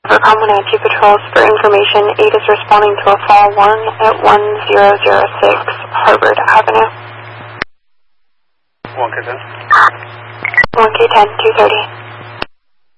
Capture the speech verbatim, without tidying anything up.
For Comanche Patrols for information, eight is responding to a fall one at one zero zero six Harvard Avenue. one K ten. one K ten, two thirty.